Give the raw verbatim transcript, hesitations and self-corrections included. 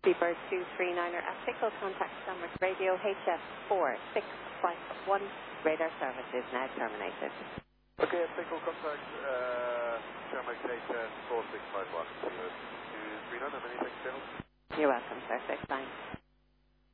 Seabird two three niner Ethical contact Stanwick Radio H F four six five one. Radar service is now terminated. Okay, Ethical contact uh, Stanwick H F four six five one. two three niner, many thanks, General. You're welcome, sir. Six nine.